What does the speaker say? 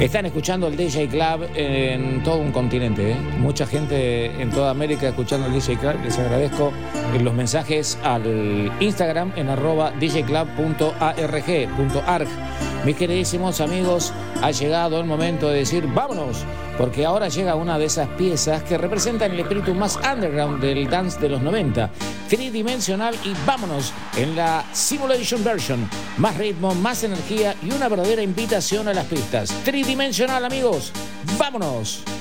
Están escuchando el DJ Club en todo un continente, ¿eh? Mucha gente en toda América escuchando el DJ Club. Les agradezco los mensajes al Instagram en @djclub.arg. Mis queridísimos amigos, ha llegado el momento de decir vámonos, porque ahora llega una de esas piezas que representan el espíritu más underground del dance de los 90, tridimensional, y vámonos en la Simulation Version. Más ritmo, más energía y una verdadera invitación a las pistas. Tridimensional, amigos, vámonos.